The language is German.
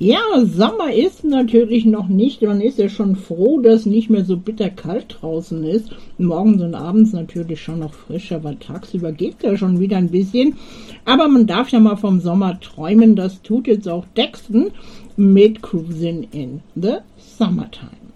Ja, Sommer ist natürlich noch nicht. Man ist ja schon froh, dass nicht mehr so bitterkalt draußen ist. Morgens und abends natürlich schon noch frisch, aber tagsüber geht ja schon wieder ein bisschen. Aber man darf ja mal vom Sommer träumen. Das tut jetzt auch Daxton mit Cruising in the Summertime.